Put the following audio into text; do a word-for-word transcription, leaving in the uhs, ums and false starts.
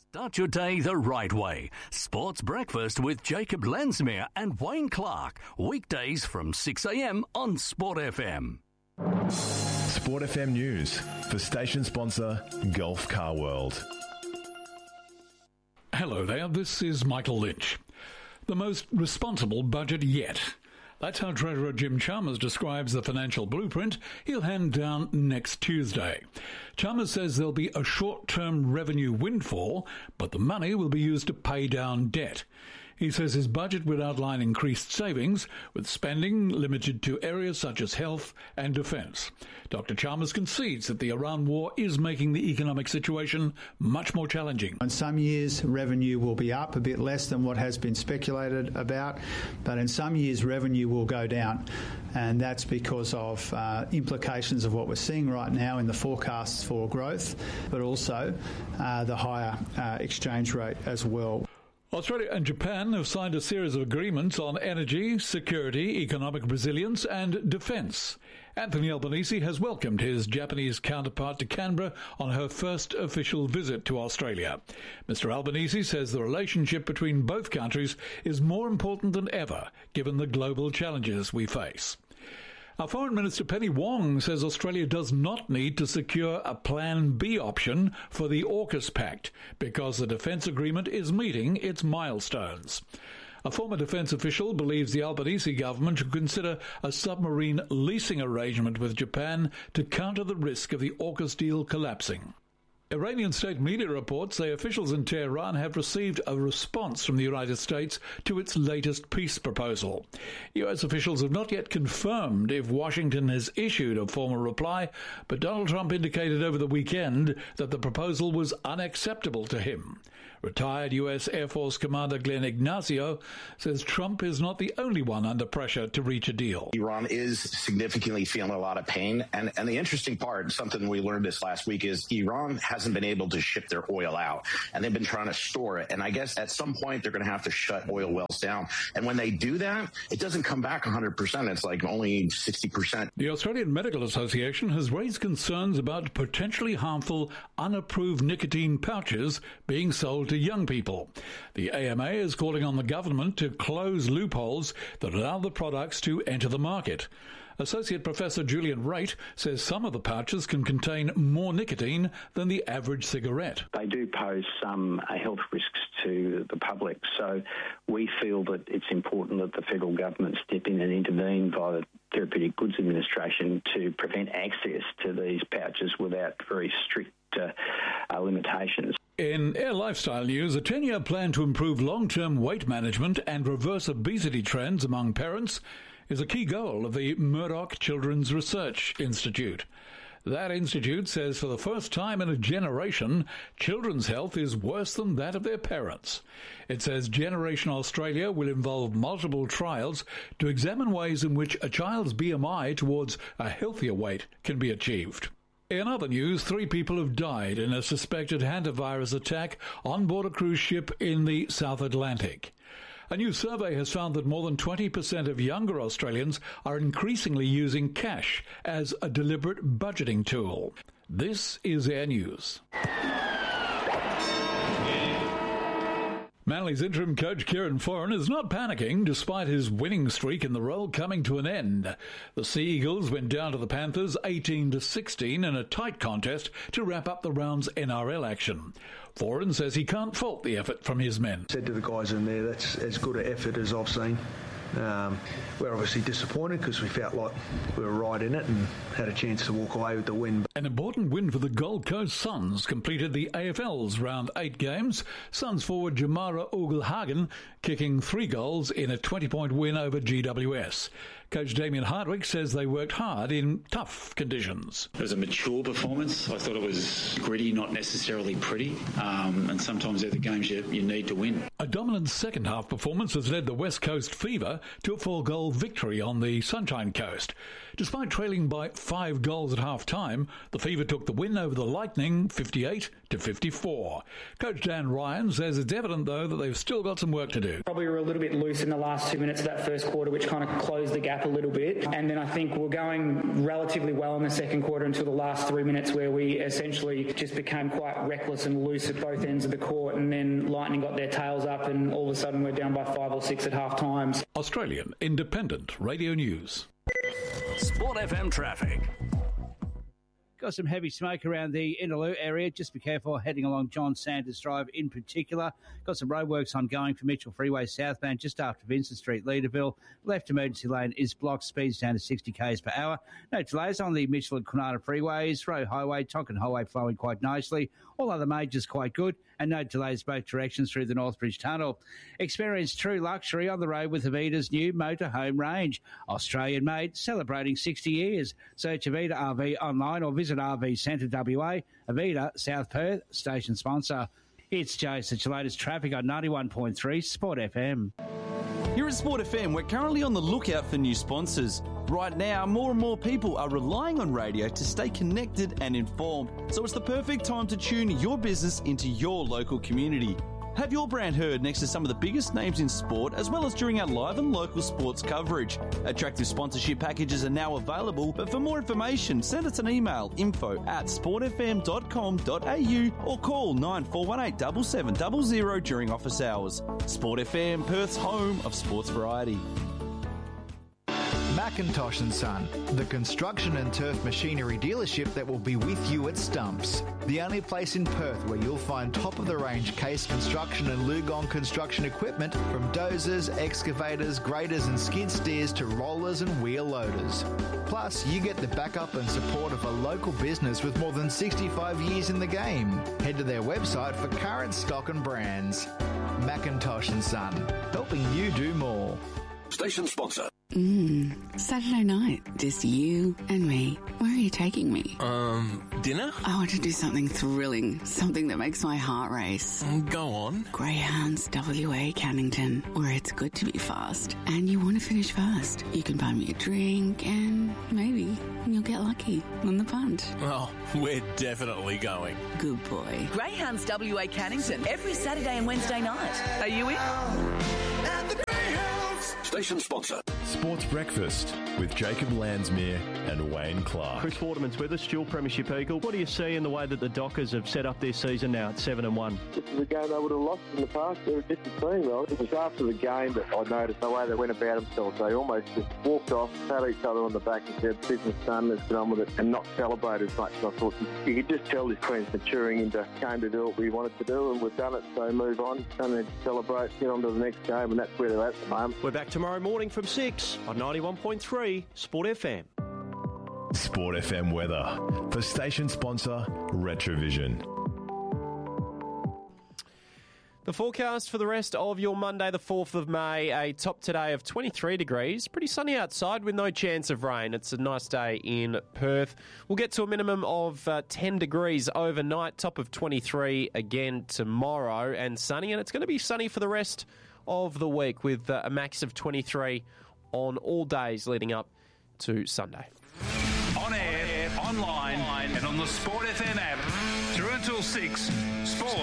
Start your day the right way. Sports Breakfast with Jacob Lensmere and Wayne Clark. Weekdays from six a.m. on Sport F M. Sport F M News for station sponsor Gulf Car World. Hello there, this is Michael Lynch. The most responsible budget yet. That's how Treasurer Jim Chalmers describes the financial blueprint he'll hand down next Tuesday. Chalmers says there'll be a short-term revenue windfall, but the money will be used to pay down debt. He says his budget would outline increased savings, with spending limited to areas such as health and defence. Doctor Chalmers concedes that the Iran war is making the economic situation much more challenging. In some years, revenue will be up a bit less than what has been speculated about, but in some years, revenue will go down. And that's because of uh, implications of what we're seeing right now in the forecasts for growth, but also uh, the higher uh, exchange rate as well. Australia and Japan have signed a series of agreements on energy, security, economic resilience and defence. Anthony Albanese has welcomed his Japanese counterpart to Canberra on her first official visit to Australia. Mister Albanese says the relationship between both countries is more important than ever, given the global challenges we face. Our Foreign Minister Penny Wong says Australia does not need to secure a Plan B option for the AUKUS Pact because the defence agreement is meeting its milestones. A former defence official believes the Albanese government should consider a submarine leasing arrangement with Japan to counter the risk of the AUKUS deal collapsing. Iranian state media reports say officials in Tehran have received a response from the United States to its latest peace proposal. U S officials have not yet confirmed if Washington has issued a formal reply, but Donald Trump indicated over the weekend that the proposal was unacceptable to him. Retired U S Air Force Commander Glenn Ignacio says Trump is not the only one under pressure to reach a deal. Iran is significantly feeling a lot of pain, and, and the interesting part, something we learned this last week, is Iran has hasn't been able to ship their oil out, and they've been trying to store it. And I guess at some point they're going to have to shut oil wells down. And when they do that, it doesn't come back one hundred percent. It's like only sixty percent. The Australian Medical Association has raised concerns about potentially harmful, unapproved nicotine pouches being sold to young people. The A M A is calling on the government to close loopholes that allow the products to enter the market. Associate Professor Julian Raitt says some of the pouches can contain more nicotine than the average cigarette. They do pose some uh, health risks to the public, so we feel that it's important that the federal government step in and intervene via the Therapeutic Goods Administration to prevent access to these pouches without very strict uh, uh, limitations. In Air Lifestyle News, a ten-year plan to improve long-term weight management and reverse obesity trends among parents is a key goal of the Murdoch Children's Research Institute. That institute says for the first time in a generation, children's health is worse than that of their parents. It says Generation Australia will involve multiple trials to examine ways in which a child's B M I towards a healthier weight can be achieved. In other news, three people have died in a suspected hantavirus attack on board a cruise ship in the South Atlantic. A new survey has found that more than twenty percent of younger Australians are increasingly using cash as a deliberate budgeting tool. This is Air News. Manly's interim coach Kieran Foran is not panicking despite his winning streak in the role coming to an end. The Sea Eagles went down to the Panthers eighteen to sixteen in a tight contest to wrap up the round's N R L action. Foran says he can't fault the effort from his men. Said to the guys in there, that's as good an effort as I've seen. Um, we're obviously disappointed because we felt like we were right in it and had a chance to walk away with the win. An important win for the Gold Coast Suns completed the A F L's round eight games. Suns forward Jamara Ugle-Hagen kicking three goals in a twenty-point win over G W S. Coach Damien Hardwick says they worked hard in tough conditions. It was a mature performance. I thought it was gritty, not necessarily pretty, um, and sometimes they're the games you, you need to win. A dominant second-half performance has led the West Coast Fever to a four-goal victory on the Sunshine Coast. Despite trailing by five goals at half-time, the Fever took the win over the Lightning fifty-eight to fifty-four. Coach Dan Ryan says it's evident, though, that they've still got some work to do. Probably were a little bit loose in the last two minutes of that first quarter, which kind of closed the gap a little bit. And then I think we're going relatively well in the second quarter until the last three minutes where we essentially just became quite reckless and loose at both ends of the court, and then Lightning got their tails up and all of a sudden we're down by five or six at half times. Australian Independent Radio News. Sport F M traffic. Got some heavy smoke around the Innaloo area. Just be careful heading along John Sanders Drive in particular. Got some roadworks ongoing for Mitchell Freeway southbound just after Vincent Street, Leaderville. Left emergency lane is blocked, speeds down to sixty k's per hour. No delays on the Mitchell and Kwinana freeways. Roe Highway, Tonkin Highway flowing quite nicely. All other majors quite good, and no delays both directions through the Northbridge Tunnel. Experience true luxury on the road with Avida's new motorhome range. Australian made, celebrating sixty years. Search Avida R V online or visit R V Centre W A. Avida, South Perth, station sponsor. It's Jason, your latest traffic on ninety-one point three Sport F M. Here at Sport F M, we're currently on the lookout for new sponsors. Right now, more and more people are relying on radio to stay connected and informed, so it's the perfect time to tune your business into your local community. Have your brand heard next to some of the biggest names in sport, as well as during our live and local sports coverage. Attractive sponsorship packages are now available, but for more information, send us an email, info at sportfm dot com dot a u or call nine four one eight seven seven zero zero during office hours. Sport F M, Perth's home of sports variety. Macintosh and Son, the construction and turf machinery dealership that will be with you at Stumps. The only place in Perth where you'll find top-of-the-range Case Construction and Lugong construction equipment, from dozers, excavators, graders and skid steers to rollers and wheel loaders. Plus, you get the backup and support of a local business with more than sixty-five years in the game. Head to their website for current stock and brands. Macintosh and Son, helping you do more. Station sponsor. Mmm, Saturday night, just you and me. Where are you taking me? Um, dinner? I want to do something thrilling, something that makes my heart race. Go on. Greyhounds W A Cannington, where it's good to be fast and you want to finish fast. You can buy me a drink and maybe you'll get lucky on the punt. Oh, we're definitely going. Good boy. Greyhounds W A Cannington, every Saturday and Wednesday night. Are you in? At the Greyhounds. Station sponsor. Sports Breakfast with Jacob Landsmere and Wayne Clark. Chris Waterman's with us, dual premiership Eagle. What do you see in the way that the Dockers have set up their season now at seven and one? This is a game they would have lost in the past. They're a different team, though. It was after the game that I noticed the way they went about themselves. They almost just walked off, pat each other on the back and said, business done, let's get on with it, and not celebrate as much. And I thought you could just tell this team's maturing into came to do what we wanted to do, and we've done it, so move on. Don't need to celebrate, get on to the next game, and that's where they're at at the moment. We're back tomorrow morning from six on ninety-one point three Sport F M. Sport F M weather for station sponsor Retrovision. The forecast for the rest of your Monday, the fourth of May, a top today of twenty-three degrees. Pretty sunny outside with no chance of rain. It's a nice day in Perth. We'll get to a minimum of uh, ten degrees overnight, top of twenty-three again tomorrow, and sunny. And it's going to be sunny for the rest of the week with uh, a max of twenty-three on all days leading up to Sunday. On air, online, and on the Sport F M app, through until six, Sport.